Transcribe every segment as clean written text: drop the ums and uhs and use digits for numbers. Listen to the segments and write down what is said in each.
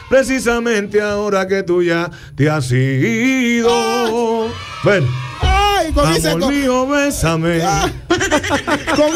precisamente ahora que tú ya te has ido. Bueno. Ay, con Amor mío, bésame. Con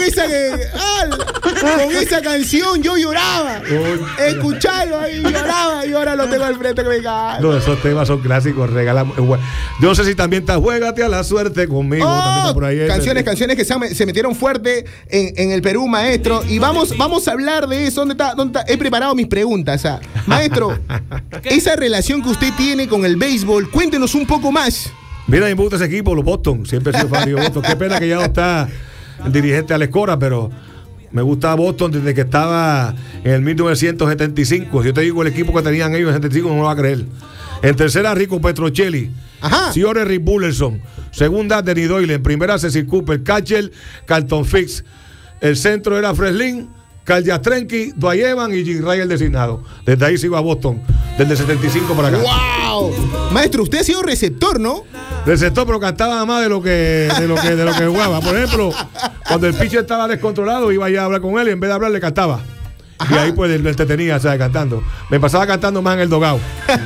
esa canción yo lloraba. Escucharlo ahí, lloraba y ahora lo tengo al frente que me cae. No, esos temas son clásicos, regalamos. Yo no sé si también está Juégate a la suerte conmigo. También está por ahí canciones que se metieron fuerte en el Perú, maestro. Y vamos a hablar de eso. ¿Dónde está? He preparado mis preguntas. Maestro, esa relación que usted tiene con el béisbol, cuéntenos un poco más. Mira, me gusta ese equipo, los Boston. Siempre he sido fan de Boston. Qué pena que ya no está el dirigente Alex Cora, pero me gusta Boston desde que estaba en el 1975. Si yo te digo el equipo que tenían ellos en el 75, no me lo va a creer. En tercera, Rico Petrocelli. Siore Rick Bullerson. Segunda, Denny Doyle. En primera, Cecil Cooper. Catcher, Carlton Fix. El centro era Fred Lynn, Carl Yastrenki, Dwight Evans y Jim Ray el designado. Desde ahí sigo a Boston, desde el 75 para acá. ¡Wow! Maestro, usted ha sido receptor, ¿no? Receptor, pero cantaba más de lo que jugaba. Por ejemplo, cuando el pitcher estaba descontrolado, iba allá a hablar con él y en vez de hablar le cantaba. Ajá. Y ahí pues lo entretenía, ¿sabes? Cantando. Me pasaba cantando más en el dogao.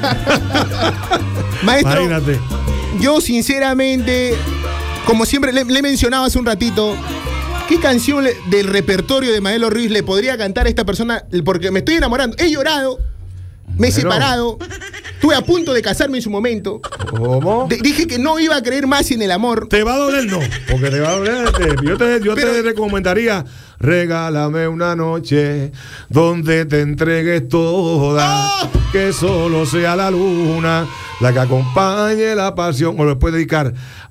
Maestro, imagínate. Yo sinceramente, como siempre le mencionaba hace un ratito, ¿qué canción del repertorio de Maelo Ruiz le podría cantar a esta persona? Porque me estoy enamorando. He llorado, me he separado, estuve a punto de casarme en su momento. ¿Cómo? Dije que no iba a creer más en el amor. ¿Te va a doler? No, porque te va a doler. Yo te recomendaría: regálame una noche donde te entregues toda, que solo sea la luna la que acompañe la pasión. O lo puedes dedicar